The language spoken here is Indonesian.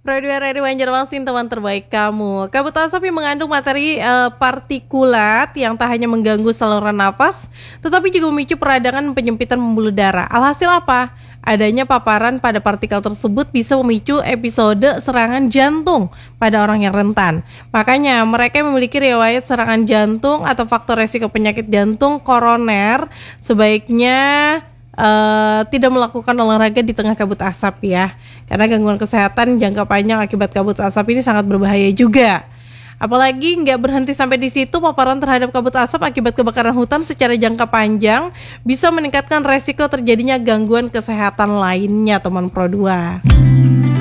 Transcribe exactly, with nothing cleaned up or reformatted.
Pro dua R R Banjarmasin, teman terbaik kamu. Kabut asap yang mengandung materi eh, partikulat yang tak hanya mengganggu saluran nafas, tetapi juga memicu peradangan penyempitan pembuluh darah. Alhasil apa? Adanya paparan pada partikel tersebut bisa memicu episode serangan jantung pada orang yang rentan. Makanya mereka yang memiliki riwayat serangan jantung atau faktor resiko penyakit jantung koroner sebaiknya Uh, tidak melakukan olahraga di tengah kabut asap ya, karena gangguan kesehatan jangka panjang akibat kabut asap ini sangat berbahaya juga. Apalagi nggak berhenti sampai di situ, paparan terhadap kabut asap akibat kebakaran hutan secara jangka panjang bisa meningkatkan resiko terjadinya gangguan kesehatan lainnya, teman Pro dua.